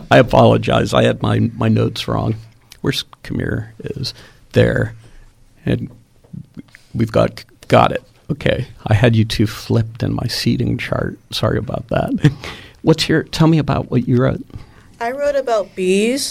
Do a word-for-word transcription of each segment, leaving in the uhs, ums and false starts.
I apologize. I had my, my notes wrong. Where's Khmer is there. And we've got got it. Okay. I had you two flipped in my seating chart. Sorry about that. What's your tell me about what you wrote? I wrote about bees.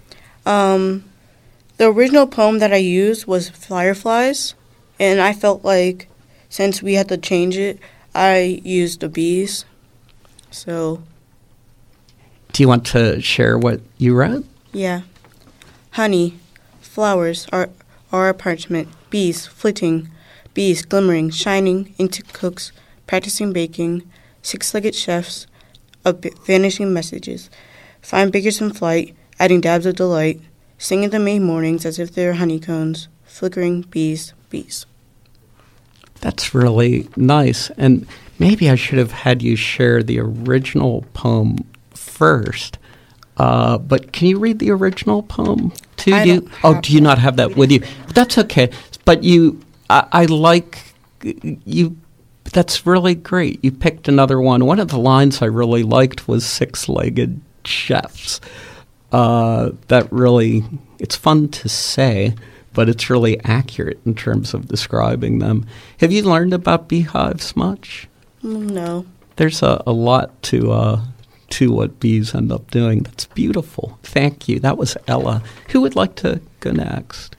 Um the original poem that I used was Fireflies, and I felt like since we had to change it, I used the bees. So do you want to share what you wrote? Yeah. Honey, flowers are, are a parchment, bees flitting, bees glimmering, shining into cooks, practicing baking, six-legged chefs of vanishing messages, fine bakers in flight, adding dabs of delight, singing the May mornings as if they were honeycombs, flickering bees, bees. That's really nice. And maybe I should have had you share the original poem first. Uh, but can you read the original poem too? I Do you, oh, do you not have that with you? That's okay. But you, I, I like you. That's really great. You picked another one. One of the lines I really liked was six-legged chefs. Uh, that really, it's fun to say, but it's really accurate in terms of describing them. Have you learned about beehives much? No. There's a, a lot to uh, to what bees end up doing. That's beautiful. Thank you. That was Ella. Who would like to go next?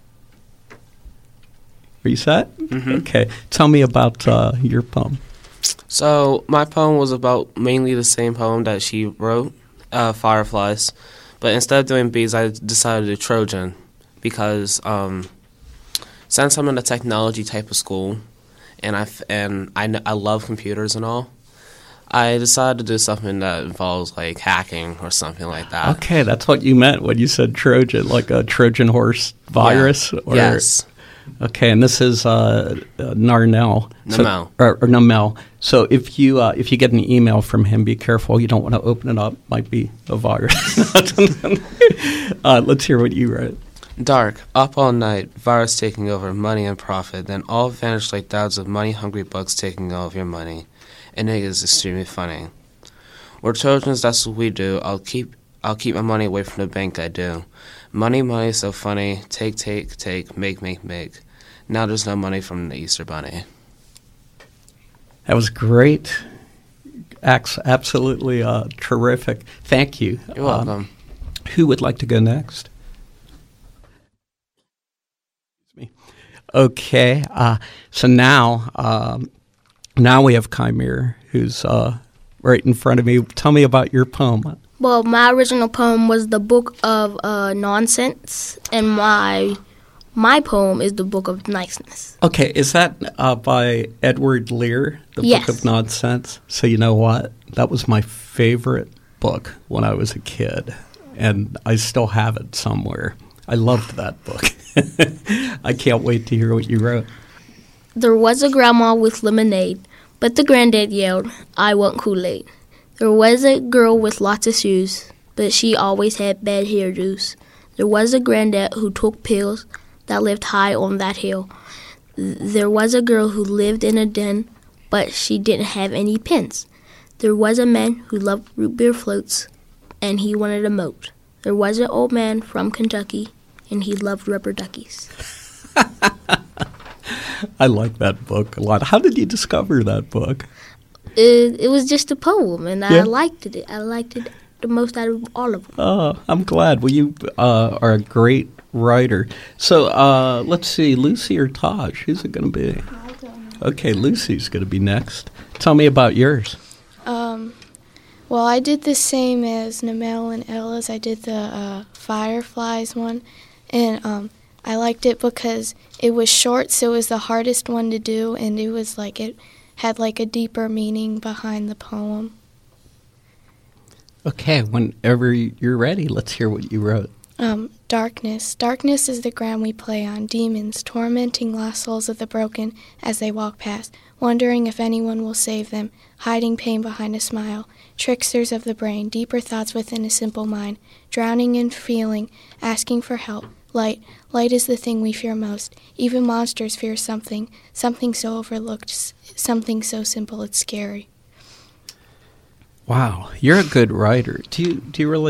Are you set? Mm-hmm. Okay. Tell me about uh, your poem. So my poem was about mainly the same poem that she wrote, uh, Fireflies. But instead of doing bees, I decided to do Trojan because um, since I'm in a technology type of school and I, f- and I, kn- I love computers and all, I decided to do something that involves like hacking or something like that. Okay, that's what you meant when you said Trojan, like a Trojan horse virus? Yeah. Or, yes. Okay, and this is uh, uh, Narnell. So, Namel. or, or Namel. So if you uh, if you get an email from him, be careful. You don't want to open it up. Might be a virus. uh, let's hear what you wrote. Dark, up all night, virus taking over, money and profit, then all vanished like thousands of money-hungry bugs taking all of your money. And it is extremely funny. We're Trojans, that's what we do. I'll keep I'll keep my money away from the bank, I do. Money, money, so funny. Take, take, take, make, make, make. Now there's no money from the Easter Bunny. That was great. Ax- absolutely uh, terrific. Thank you. You're welcome. Um, who would like to go next? Okay. Uh, so now, um, now we have Khmer, who's uh, right in front of me. Tell me about your poem. Well, my original poem was the Book of uh, Nonsense, and my my poem is the Book of Niceness. Okay, is that uh, by Edward Lear, the yes. Book of Nonsense? So you know what? That was my favorite book when I was a kid, and I still have it somewhere. I loved that book. I can't wait to hear what you wrote. There was a grandma with lemonade, but the granddad yelled, "I want Kool-Aid." There was a girl with lots of shoes, but she always had bad hairdos. There was a granddad who took pills that lived high on that hill. There was a girl who lived in a den, but she didn't have any pins. There was a man who loved root beer floats, and he wanted a moat. There was an old man from Kentucky, and he loved rubber duckies. I like that book a lot. How did you discover that book? It, it was just a poem, and yeah. I liked it. I liked it the most out of all of them. Oh, I'm glad. Well, you uh, are a great writer. So uh, let's see, Lucy or Taj? Who's it going to be? I don't know. Okay, Lucy's going to be next. Tell me about yours. Um, well, I did the same as Namel and Ella's. I did the uh, Fireflies one, and um, I liked it because it was short, so it was the hardest one to do, and it was like it had like a deeper meaning behind the poem. Okay, whenever you're ready, let's hear what you wrote. Um, darkness. Darkness is the ground we play on. Demons, tormenting lost souls of the broken as they walk past, wondering if anyone will save them, hiding pain behind a smile. Tricksters of the brain, deeper thoughts within a simple mind, drowning in feeling, asking for help. Light. Light is the thing we fear most. Even monsters fear something, something so overlooked, something so simple it's scary. Wow, you're a good writer. Do you do you really